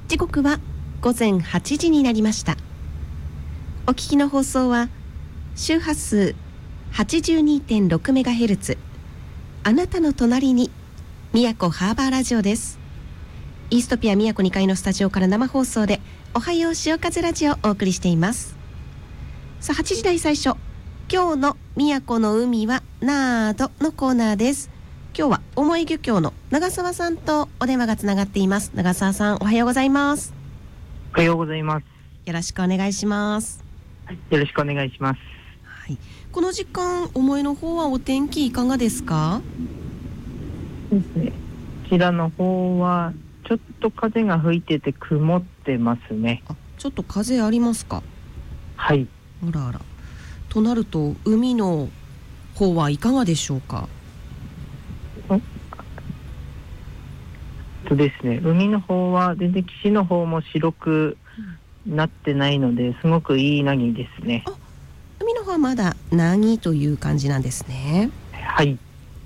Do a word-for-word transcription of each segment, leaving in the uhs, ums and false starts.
時刻は午前はちじになりました。お聞きの放送は周波数 はちじゅうにてんろくメガヘルツ、 あなたの隣に宮古ハーバーラジオです。イーストピア宮古にかいのスタジオから生放送でおはよう潮風ラジオをお送りしています。さあはちじ台最初、今日の宮古の海はなーどのコーナーです。今日は重井漁協の長澤さんとお電話がつながっています。長澤さん、おはようございます。 おはようございます。 よろしくお願いします。 はい、よろしくお願いします。 はい、この時間重井の方はお天気いかがですか？ そうですね、こちらの方はちょっと風が吹いてて曇ってますね。 あ、ちょっと風ありますか？ はい。 あらあら。となると海の方はいかがでしょうか？ そうですね、海の方は全然岸の方も白くなってないので、すごくいい凪ですね。 あ、海の方はまだ凪という感じなんですね。 はい。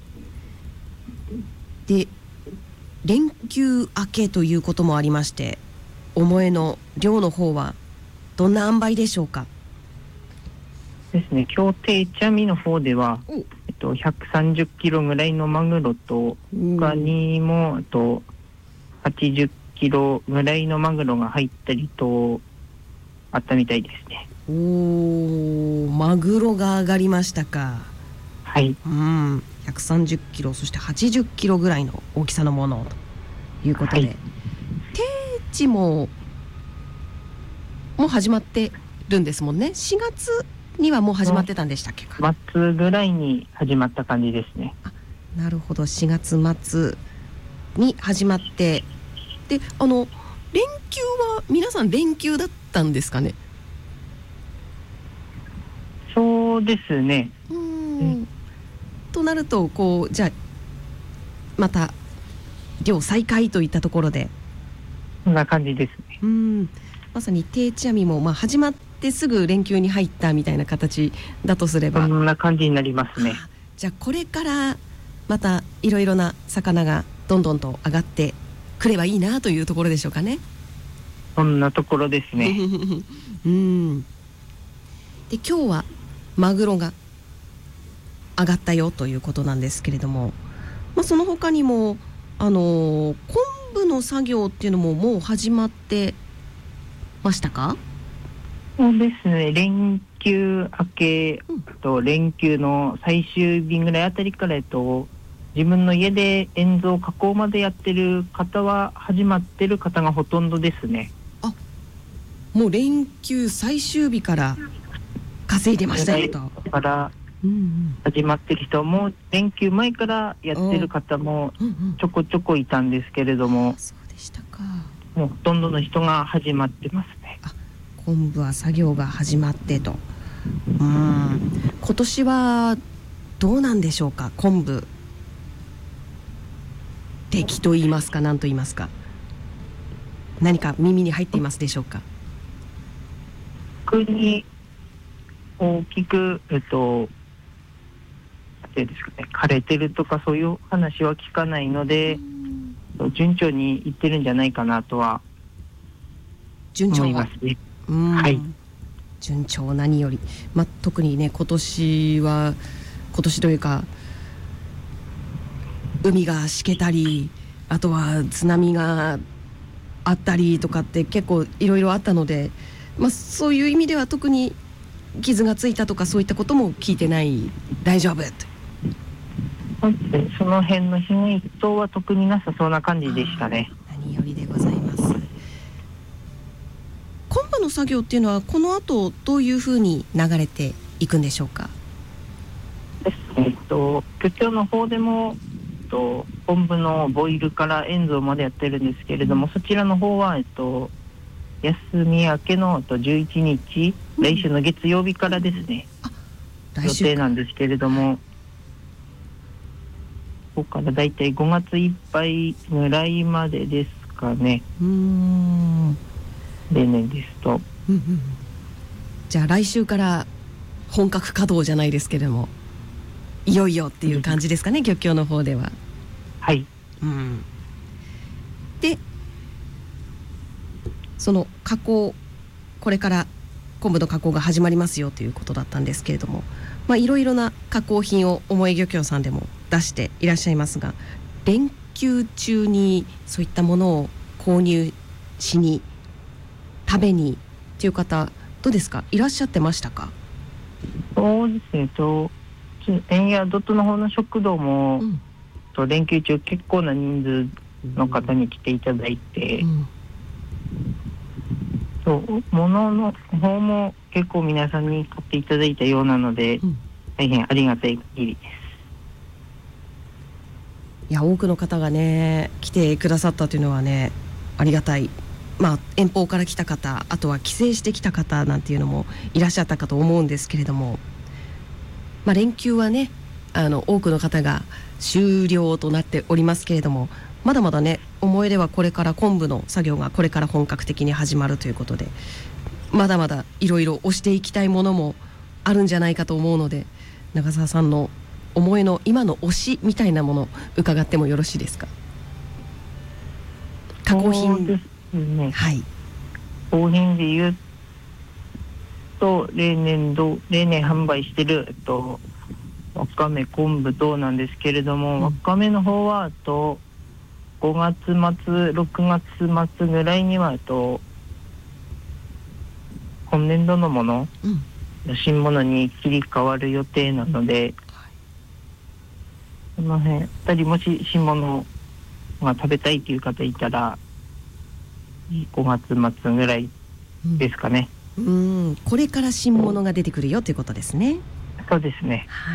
で、連休明けということもありまして、重江の漁の方はどんな塩梅でしょうか？ ですね、今日定茶見の方では、えっと、ひゃくさんじゅっキロぐらいのマグロと他にもあとはちじゅっキロぐらいのマグロが入ったりとあったみたいですね。 おー、マグロが上がりましたか？ はい。 うん、ひゃくさんじゅっキロ、そしてはちじゅっキロぐらいの大きさのものということで、はい、定置ももう始まってるんですもんね。しがつにはもう始まってたんでしたっけか？ 末ぐらいに始まった感じですね。 あ、なるほど、しがつ末に始まって、で、あの連休は皆さん連休だったんですかね？ そうですね。 うーん、うん、となるとこうじゃあまた漁再開といったところで、 そんな感じですね。 うん、まさに定置網もまあ始まってすぐ連休に入ったみたいな形だとすれば、 そんな感じになりますね。 じゃあこれからまたいろいろな魚がどんどんと上がってくればいいなというところでしょうかね。 そんなところですね。 うん、で今日はマグロが上がったよということなんですけれども、まあ、その他にもあのー、昆布の作業っていうのももう始まってましたか？ そうですね、連休明け、うん、と連休の最終日ぐらいあたりから、えっと、自分の家で塩蔵加工までやってる方は始まってる方がほとんどですね。 あ、もう連休最終日から稼いでましたよと。 だから始まってる人も連休前からやってる方もちょこちょこいたんですけれども、うんうん、 そうでしたか。 もうほとんどの人が始まってますね。 あ、昆布は作業が始まってと。うん、今年はどうなんでしょうか？昆布出来と言いますか何と言いますか、何か耳に入っていますでしょうか？ 特に大きく、えっと何ですかね、枯れてるとかそういう話は聞かないので、順調にいってるんじゃないかなとは思いますね。 うん、 はい、 順調何より、まあ、特にね今年は今年というか海がしけたり、あとは津波があったりとかって結構いろいろあったので、まあ、そういう意味では特に傷がついたとかそういったことも聞いてない、大丈夫と。 その辺の被害等は特になさそうな感じでしたね。 何よりでございます。昆布の作業っていうのはこの後どういうふうに流れていくんでしょうか？ えっと漁協の方でもと昆布のボイルから塩蔵までやってるんですけれども、そちらの方は、えっと、休み明けのとじゅういちにち、うん、来週の月曜日からですね、うん、予定なんですけれども、ここからだいたいごがついっぱいぐらいまでですかね。 うーん、 例年ですと、 うんうん、じゃあ来週から本格稼働じゃないですけれども、いよいよっていう感じですかね、漁協の方では。 はい、 うん、でその加工、これから昆布の加工が始まりますよということだったんですけれども、まあ、いろいろな加工品を思い漁協さんでも出していらっしゃいますが、連休中にそういったものを購入しに食べにという方どうですか、いらっしゃってましたか？ そうですねと円やドットの方の食堂も、うん、と連休中結構な人数の方に来ていただいて、うん、と物の方も結構皆さんに買っていただいたようなので、うん、大変ありがたい限りです。 いや、多くの方がね来てくださったというのはねありがたい。まあ遠方から来た方、あとは帰省してきた方なんていうのもいらっしゃったかと思うんですけれども、まあ、連休はねあの多くの方が終了となっておりますけれども、まだまだね思い出はこれから昆布の作業がこれから本格的に始まるということで、まだまだいろいろ推していきたいものもあるんじゃないかと思うので、長澤さんの思いの今の推しみたいなもの伺ってもよろしいですか？加工品ですね。 はい、 加工品で言うと例年度例年販売してる、えっと、わかめ昆布等なんですけれども、うん、わかめの方はあとごがつ末ろくがつ末ぐらいにはと今年度のもの、うん、新物に切り替わる予定なので、うん、その辺あたりもし新物が食べたいという方いたらごがつ末ぐらいですかね。 うん、うん、これから新物が出てくるよということですね。 そうですね。 はい。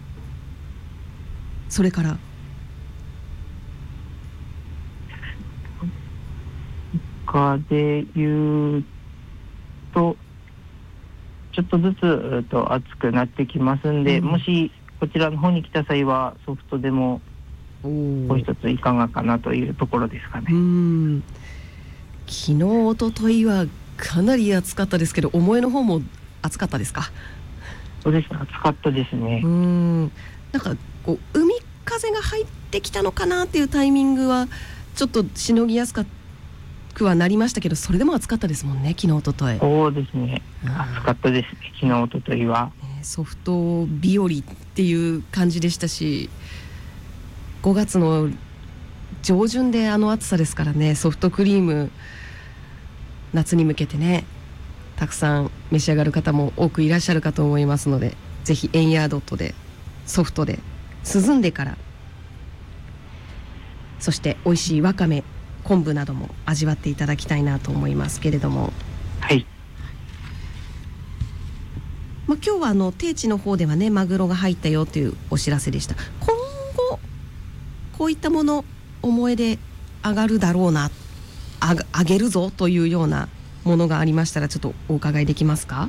それから他で言うとちょっとずつ、えー、と暑くなってきますんで、うん、もしこちらの方に来た際はソフトでもお一ついかがかなというところですかね。 うん、昨日おとといはかなり暑かったですけど、思いの方も暑かったですか？ そうです、暑かったですね。 うん、なんかこう海風が入ってきたのかなっていうタイミングはちょっとしのぎやすくはなりましたけど、それでも暑かったですもんね、昨日おととい。 そうですね、暑かったですね、昨日おとといは。 ソフト日和っていう感じでしたし、ごがつの上旬であの暑さですからね、ソフトクリーム夏に向けてねたくさん召し上がる方も多くいらっしゃるかと思いますので、ぜひエンヤードットでソフトで涼んでから、そして美味しいわかめ昆布なども味わっていただきたいなと思いますけれども、 はい、 まあ、今日はあの定置の方ではねマグロが入ったよというお知らせでした。今後こういったもの思い出上がるだろうな、あが上げるぞというようなものがありましたらちょっとお伺いできますか？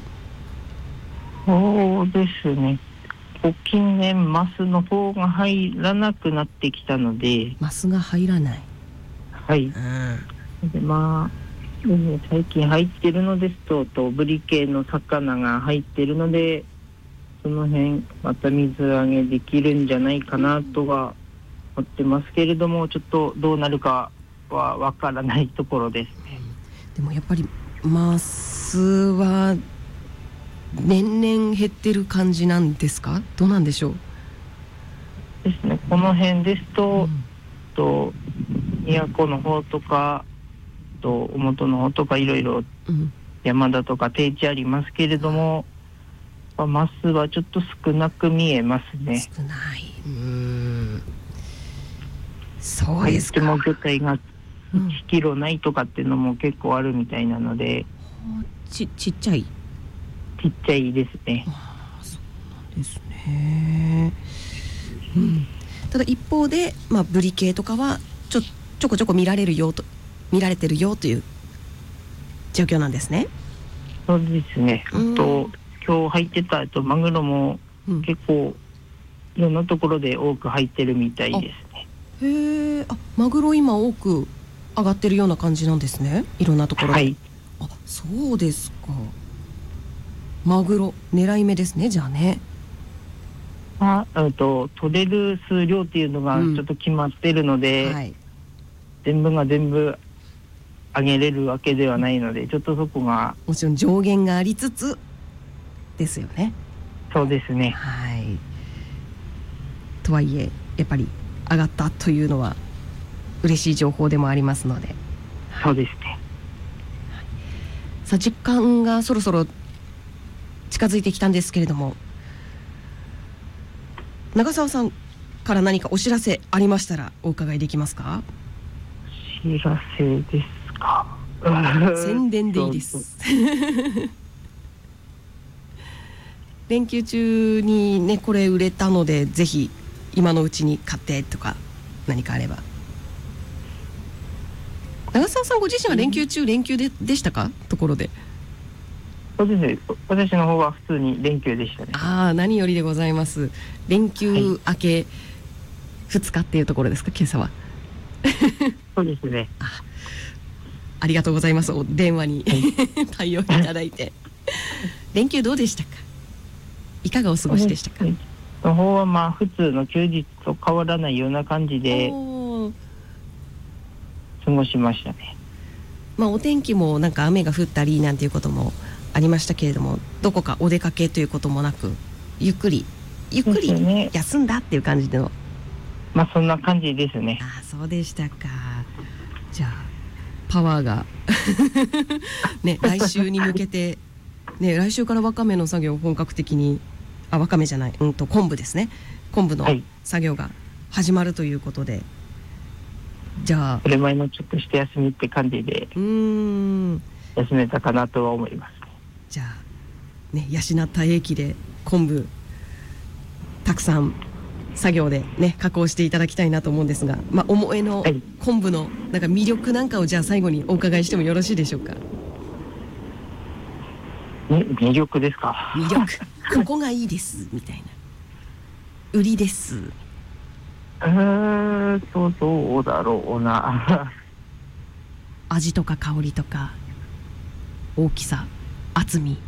そうですね、近年マスの方が入らなくなってきたので。 マスが入らない。 はい、うん、でまあ、ね、最近入ってるのですととブリ系の魚が入ってるので、その辺また水揚げできるんじゃないかなとは思ってますけれども、ちょっとどうなるかはわからないところですね。 でもやっぱりマスは年々減ってる感じなんですか？どうなんでしょうですね、この辺ですと、うん、と宮古の方とかと表の方とかいろいろ山田とか定置ありますけれども、うん、マスはちょっと少なく見えますね。 少ない。うーん、そうですか。 入っても魚体がいちキロないとかっていうのも結構あるみたいなので、 うん、ち, ちっちゃいちっちゃいですね。 あ、そうなんですね、うん、ただ一方で、まあ、ブリ系とかはちょちょこちょこ見られるよと見られてるよという状況なんですね。 そうですね、あと今日入ってたとマグロも結構いろんなところで多く入ってるみたいですね。 へえ、あ、マグロ今多く上がってるような感じなんですね、いろんなところで。はい、あ、そうですか。マグロ狙い目ですね、じゃあね。 あ、あと取れる数量っていうのがちょっと決まってるので、うん、はい、全部が全部上げれるわけではないので、ちょっとそこがもちろん上限がありつつですよね。 そうですね。 はい。とはいえやっぱり上がったというのは嬉しい情報でもありますので。 そうですね。 さあ時間がそろそろ近づいてきたんですけれども、長澤さんから何かお知らせありましたらお伺いできますか？ お知らせですか。 宣伝でいいです連休中にねこれ売れたのでぜひ今のうちに買ってとか何かあれば。長澤さんご自身は連休中連休ででしたか？ところで。 そうですね。私の方は普通に連休でしたね。 ああ、何よりでございます。連休明けふつかっていうところですか、今朝は。 そうですね。 あ、ありがとうございます。お電話に、はい、対応いただいて連休どうでしたか？いかがお過ごしでしたか？ の方はまあ普通の休日と変わらないような感じで過ごしましたね。 まあ、お天気もなんか雨が降ったりなんていうこともありましたけれども、どこかお出かけということもなくゆっくりゆっくり休んだっていう感じの、ね、 まあそんな感じですね。 ああ、そうでしたか。じゃあパワーがね、来週に向けてね、来週からわかめの作業を本格的に、あ、わかめじゃない、うんと昆布ですね、昆布の作業が始まるということで、はい、じゃあそれ前のちょっとして休みって感じでうーん休めたかなとは思います。 じゃあね、養った英気で昆布たくさん作業でね加工していただきたいなと思うんですが、まあ、思いの昆布のなんか魅力なんかをじゃあ最後にお伺いしてもよろしいでしょうか？ ね、魅力ですか？ 魅力ここがいいですみたいな、売りです。 えーとどうだろうな味とか香りとか大きさ厚み